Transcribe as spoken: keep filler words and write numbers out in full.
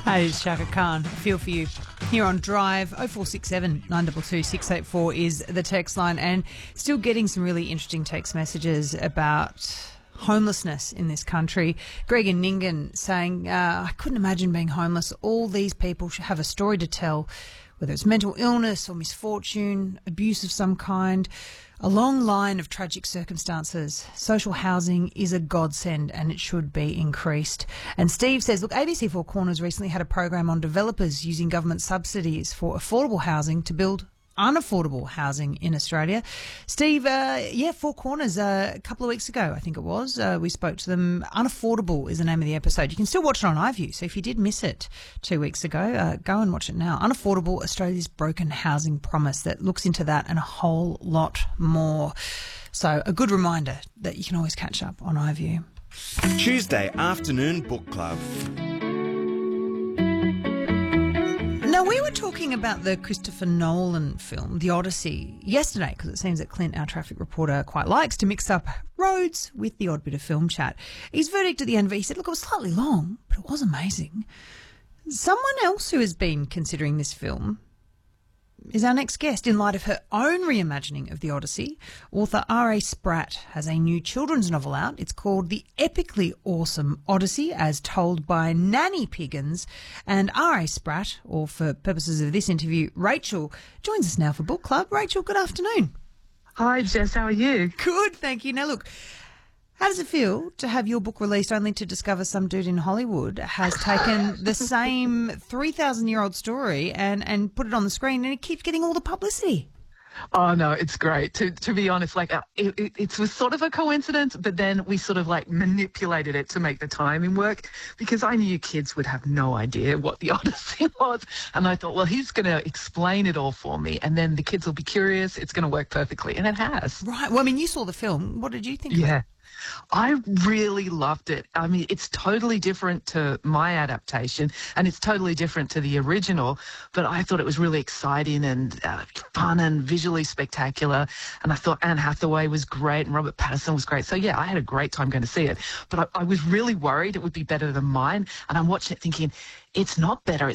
Hey, it's Shaka Khan. I feel for you. Here on Drive, oh four six seven, nine two two, six eight four is the text line, and still getting some really interesting text messages about homelessness in this country. Greg and Ningen saying, uh, I couldn't imagine being homeless. All these people should have a story to tell, whether it's mental illness or misfortune, abuse of some kind, a long line of tragic circumstances. Social housing is a godsend and it should be increased. And Steve says, look, A B C Four Corners recently had a program on developers using government subsidies for affordable housing to build unaffordable housing in Australia. Steve, uh, yeah, Four Corners, uh, a couple of weeks ago, I think it was, uh, we spoke to them. Unaffordable is the name of the episode. You can still watch it on iView, so if you did miss it two weeks ago, uh, go and watch it now. Unaffordable, Australia's broken housing promise, that looks into that and a whole lot more. So a good reminder that you can always catch up on iView. Tuesday afternoon book club. Now, we were talking about the Christopher Nolan film, The Odyssey, yesterday, because it seems that Clint, our traffic reporter, quite likes to mix up roads with the odd bit of film chat. His verdict at the end of it, he said, look, it was slightly long, but it was amazing. Someone else who has been considering this film is our next guest. In light of her own reimagining of The Odyssey, author R A Spratt has a new children's novel out. It's called The Epically Awesome Odyssey, as told by Nanny Piggins. And R A Spratt, or for purposes of this interview, Rachel, joins us now for Book Club. Rachel, good afternoon. Hi, Jess. How are you? Good, thank you. Now, look, how does it feel to have your book released only to discover some dude in Hollywood has taken the same three thousand year old story and, and put it on the screen, and it keeps getting all the publicity? Oh, no, it's great. To to be honest, like uh, it, it, it was sort of a coincidence, but then we sort of like manipulated it to make the timing work, because I knew kids would have no idea what the Odyssey was. And I thought, well, he's going to explain it all for me, and then the kids will be curious. It's going to work perfectly. And it has. Right. Well, I mean, you saw the film. What did you think? Yeah. Of it? I really loved it. I mean, it's totally different to my adaptation, and it's totally different to the original, but I thought it was really exciting and uh, fun and visually spectacular. And I thought Anne Hathaway was great and Robert Pattinson was great. So, yeah, I had a great time going to see it. But I, I was really worried it would be better than mine, and I'm watching it thinking, it's not better.